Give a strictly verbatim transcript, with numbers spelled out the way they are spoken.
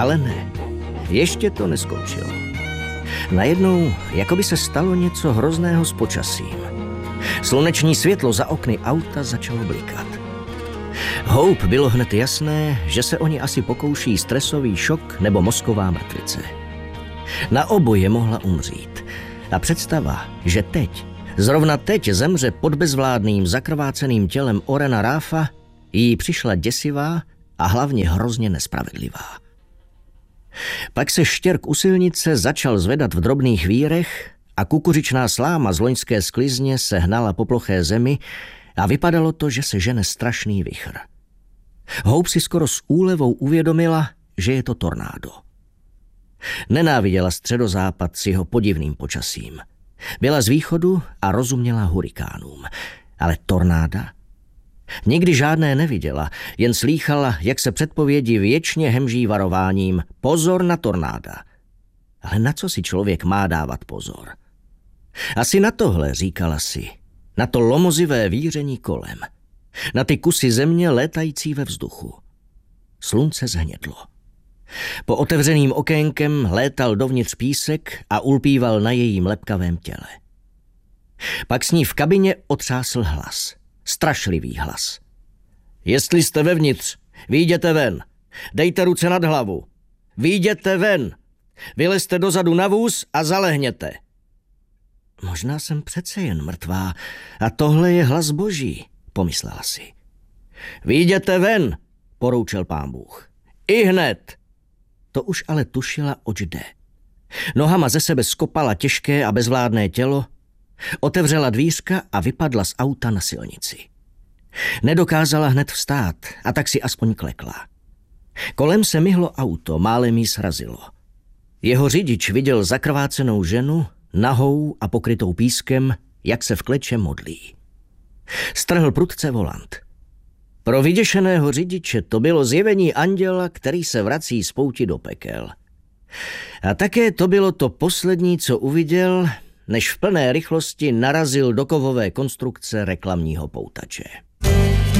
Ale ne, ještě to neskončilo. Najednou, jako by se stalo něco hrozného s počasím. Sluneční světlo za okny auta začalo blikat. Hope bylo hned jasné, že se oni asi pokouší stresový šok nebo mozková mrtvice. Na oboje mohla umřít. A představa, že teď, zrovna teď zemře pod bezvládným zakrváceným tělem Orena Raffa, jí přišla děsivá a hlavně hrozně nespravedlivá. Pak se štěrk u silnice začal zvedat v drobných vírech a kukuřičná sláma z loňské sklizně se hnala po ploché zemi a vypadalo to, že se žene strašný vichr. Hope si skoro s úlevou uvědomila, že je to tornádo. Nenáviděla středozápad s jeho podivným počasím. Byla z východu a rozuměla hurikánům. Ale tornáda? Nikdy žádné neviděla, jen slýchala, jak se předpovědi věčně hemží varováním pozor na tornáda. Ale na co si člověk má dávat pozor? Asi na tohle, říkala si. Na to lomozivé víření kolem. Na ty kusy země létající ve vzduchu. Slunce zhnědlo. Po otevřeným okénkem létal dovnitř písek a ulpíval na jejím lepkavém těle. Pak s ní v kabině otřásl hlas. Strašlivý hlas. Jestli jste vevnitř, vyjděte ven. Dejte ruce nad hlavu. Vyjděte ven. Vylezte dozadu na vůz a zalehněte. Možná jsem přece jen mrtvá a tohle je hlas Boží, pomyslela si. Vyjděte ven, poroučel Pán Bůh. I hned. To už ale tušila, oč jde. Nohama ze sebe skopala těžké a bezvládné tělo, otevřela dvířka a vypadla z auta na silnici. Nedokázala hned vstát a tak si aspoň klekla. Kolem se myhlo auto, málem jí srazilo. Jeho řidič viděl zakrvácenou ženu, nahou a pokrytou pískem, jak se v kleče modlí. Strhl prudce volant. Pro vyděšeného řidiče to bylo zjevení anděla, který se vrací z pouti do pekel. A také to bylo to poslední, co uviděl, než v plné rychlosti narazil do kovové konstrukce reklamního poutače.